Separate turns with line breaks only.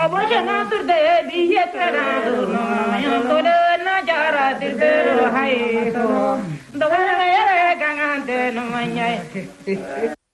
Abojana turde biyetra no yondole na jara tirde hai to dawara yare gangante no manyai